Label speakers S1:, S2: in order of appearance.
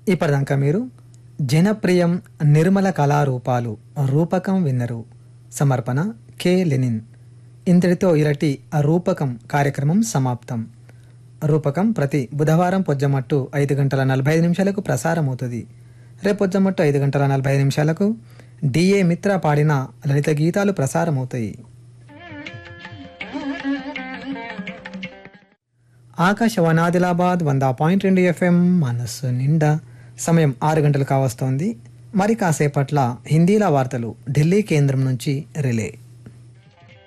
S1: ఇప్పటిదాకా మీరు జనప్రియం నిర్మల కళారూపాలు రూపకం విన్నరు. సమర్పణ కె లెనిన్. ఇంతటితో ఇరటి రూపకం కార్యక్రమం సమాప్తం. రూపకం ప్రతి బుధవారం పొజ్జమట్టు 5:45 ప్రసారమవుతుంది. రేపు పొజ్జమట్టు 5:45 డిఏ మిత్ర పాడిన లలిత గీతాలు ప్రసారమవుతాయి. ఆకాశవాణి ఆదిలాబాద్ 100.2 FM మనస్సు నిండా. సమయం 6 గంటలు కావస్తోంది. మరి కాసేపట్ల హిందీల వార్తలు ఢిల్లీ కేంద్రం నుంచి రిలే.